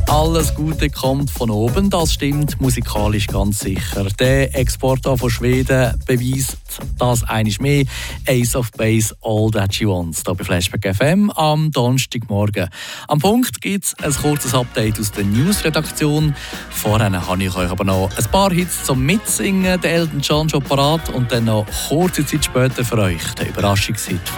Alles Gute kommt von oben, das stimmt musikalisch ganz sicher. Der Exporter von Schweden beweist das einmal mehr. Ace of Base, All That She Wants, hier bei Flashback FM am Donnerstagmorgen. Am Punkt gibt es ein kurzes Update aus der News-Redaktion. Vorher habe ich euch aber noch ein paar Hits zum Mitsingen, der Elton John schon parat und dann noch kurze Zeit später für euch der Überraschungshit